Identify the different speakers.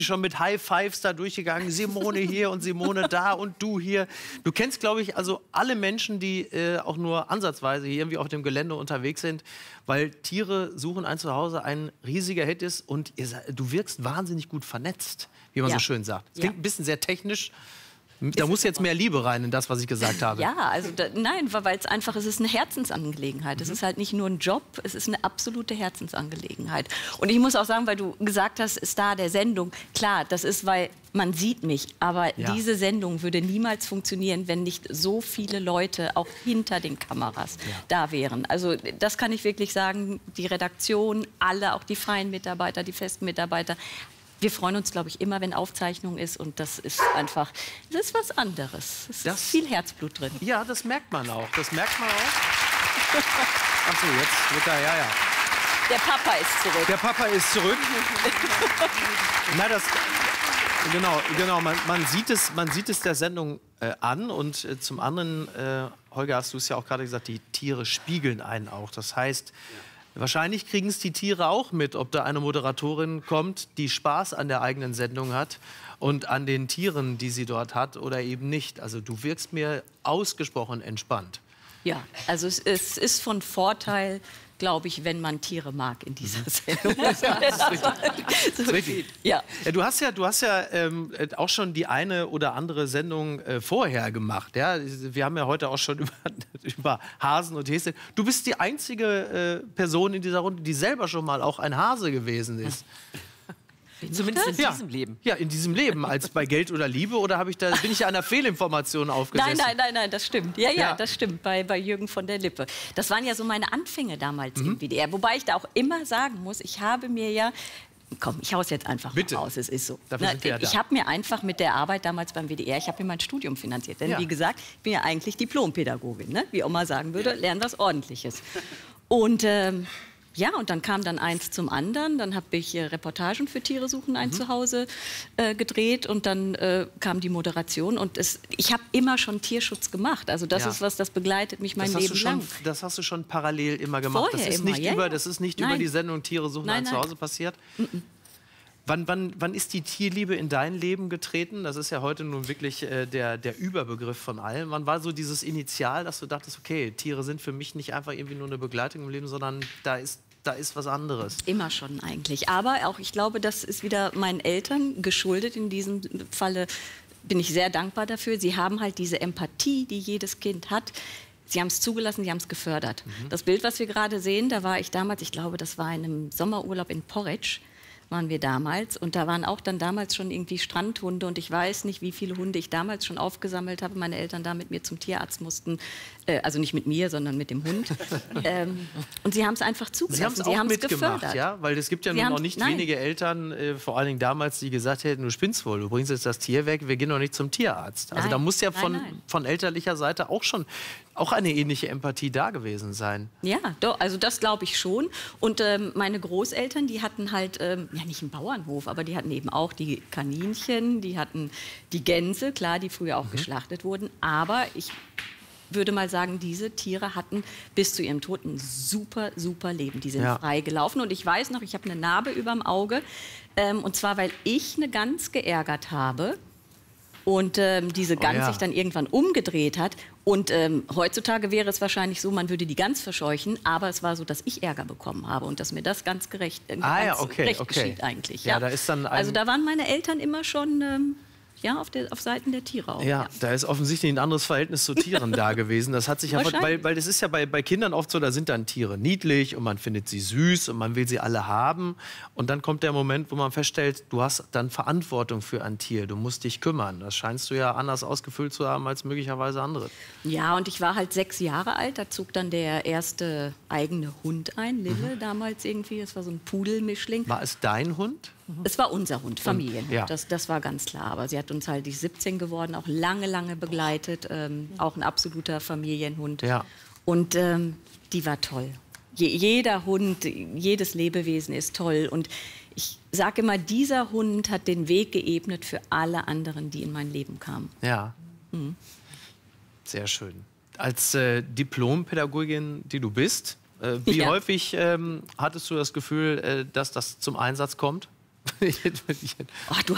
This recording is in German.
Speaker 1: schon mit High Fives da durchgegangen. Simone hier und Simone da und du hier. Du kennst, glaube ich, also alle Menschen, die auch nur ansatzweise hier irgendwie auf dem Gelände unterwegs sind, weil Tiere suchen ein Zuhause ein riesiger Hit ist und du wirkst wahnsinnig gut vernetzt, wie man so schön sagt. Das klingt ein bisschen sehr technisch. Da muss jetzt mehr Liebe rein in das, was ich gesagt habe.
Speaker 2: Ja, also nein, weil es einfach, es ist eine Herzensangelegenheit. Es ist halt nicht nur ein Job, es ist eine absolute Herzensangelegenheit. Und ich muss auch sagen, weil du gesagt hast, Star der Sendung, klar, das ist, weil man sieht mich, aber diese Sendung würde niemals funktionieren, wenn nicht so viele Leute auch hinter den Kameras da wären. Also das kann ich wirklich sagen, die Redaktion, alle, auch die freien Mitarbeiter, die festen Mitarbeiter. Wir freuen uns, glaube ich, immer, wenn Aufzeichnung ist. Und das ist einfach, das ist was anderes. Es ist viel Herzblut drin.
Speaker 1: Ja, das merkt man auch. Das merkt man auch. Ach so, jetzt wird er,
Speaker 2: Der Papa ist zurück.
Speaker 1: Der Papa ist zurück. Na, das, genau. Man sieht es der Sendung an. Und zum anderen, Holger, hast du es ja auch gerade gesagt, die Tiere spiegeln einen auch. Das heißt... Wahrscheinlich kriegen es die Tiere auch mit, ob da eine Moderatorin kommt, die Spaß an der eigenen Sendung hat und an den Tieren, die sie dort hat, oder eben nicht. Also du wirkst mir ausgesprochen entspannt.
Speaker 2: Ja, also es ist von Vorteil, glaube ich, wenn man Tiere mag in dieser Sendung.
Speaker 1: Das ist richtig. Ja. Du hast ja auch schon die eine oder andere Sendung vorher gemacht. Ja? Wir haben ja heute auch schon über Hasen und Häschen. Du bist die einzige Person in dieser Runde, die selber schon mal auch ein Hase gewesen ist.
Speaker 3: Zumindest in diesem Leben.
Speaker 1: Ja, in diesem Leben, als bei Geld oder Liebe, oder bin ich einer Fehlinformation aufgesessen?
Speaker 2: Nein, das stimmt. Ja, das stimmt, bei Jürgen von der Lippe. Das waren ja so meine Anfänge damals im WDR. Wobei ich da auch immer sagen muss, ich habe mir ja... Komm, ich hau's jetzt einfach mal raus, es ist so. Ich habe mir einfach mit der Arbeit damals beim WDR, ich habe mir mein Studium finanziert. Denn wie gesagt, ich bin ja eigentlich Diplompädagogin, ne? Wie Oma sagen würde, lernen was Ordentliches. Und... ja, und dann kam dann eins zum anderen. Dann habe ich Reportagen für Tiere suchen ein Zuhause gedreht und dann kam die Moderation. Und ich habe immer schon Tierschutz gemacht. Also das ist was, das begleitet mich mein Leben lang.
Speaker 1: Das hast du schon parallel immer gemacht.
Speaker 2: Vorher
Speaker 1: das ist
Speaker 2: immer,
Speaker 1: nicht das ist nicht über die Sendung Tiere suchen ein Zuhause passiert? Wann ist die Tierliebe in dein Leben getreten? Das ist ja heute nun wirklich der Überbegriff von allem. Wann war so dieses Initial, dass du dachtest, okay, Tiere sind für mich nicht einfach irgendwie nur eine Begleitung im Leben, sondern da ist was anderes?
Speaker 2: Immer schon eigentlich. Aber auch, ich glaube, das ist wieder meinen Eltern geschuldet. In diesem Falle bin ich sehr dankbar dafür. Sie haben halt diese Empathie, die jedes Kind hat. Sie haben es zugelassen, sie haben es gefördert. Das Bild, was wir gerade sehen, da war ich damals, ich glaube, das war in einem Sommerurlaub in Porridge, waren wir damals. Und da waren auch dann damals schon irgendwie Strandhunde. Und ich weiß nicht, wie viele Hunde ich damals schon aufgesammelt habe. Meine Eltern da mit mir zum Tierarzt mussten. Also nicht mit mir, sondern mit dem Hund. Und sie haben es einfach zugelassen.
Speaker 1: Sie haben es gefördert. Ja? Weil es gibt ja nun auch nicht wenige Eltern, vor allen Dingen damals, die gesagt hätten, du spinnst wohl, du bringst jetzt das Tier weg, wir gehen doch nicht zum Tierarzt. Also da muss ja von elterlicher Seite auch eine ähnliche Empathie da gewesen sein.
Speaker 2: Ja, doch, also das glaube ich schon. Und meine Großeltern, die hatten halt, ja nicht einen Bauernhof, aber die hatten eben auch die Kaninchen, die hatten die Gänse, klar, die früher auch geschlachtet wurden. Aber ich würde mal sagen, diese Tiere hatten bis zu ihrem Tod ein super, super Leben. Die sind frei gelaufen. Und ich weiß noch, ich habe eine Narbe überm Auge. Und zwar, weil ich eine Gans geärgert habe. Und diese Gans sich dann irgendwann umgedreht hat. Und heutzutage wäre es wahrscheinlich so, man würde die Gans verscheuchen. Aber es war so, dass ich Ärger bekommen habe und dass mir das ganz gerecht geschieht eigentlich. Ja.
Speaker 1: Da ist dann
Speaker 2: also da waren meine Eltern immer schon... auf Seiten der Tiere auch.
Speaker 1: Ja, da ist offensichtlich ein anderes Verhältnis zu Tieren da gewesen. Das hat sich ja, weil das ist ja bei Kindern oft so, da sind dann Tiere niedlich und man findet sie süß und man will sie alle haben. Und dann kommt der Moment, wo man feststellt, du hast dann Verantwortung für ein Tier, du musst dich kümmern. Das scheinst du ja anders ausgefüllt zu haben als möglicherweise andere.
Speaker 2: Ja, und ich war halt 6 Jahre alt, da zog dann der erste eigene Hund ein, Lille damals irgendwie, das war so ein Pudelmischling.
Speaker 1: War es dein Hund?
Speaker 2: Es war unser Hund, Familienhund, das war ganz klar. Aber sie hat uns halt, die ist 17 geworden, auch lange, lange begleitet. Auch ein absoluter Familienhund. Ja. Und die war toll. Jeder Hund, jedes Lebewesen ist toll. Und ich sage immer, dieser Hund hat den Weg geebnet für alle anderen, die in mein Leben kamen.
Speaker 1: Ja. Sehr schön. Als Diplompädagogin, die du bist, wie häufig hattest du das Gefühl, dass das zum Einsatz kommt?
Speaker 2: Du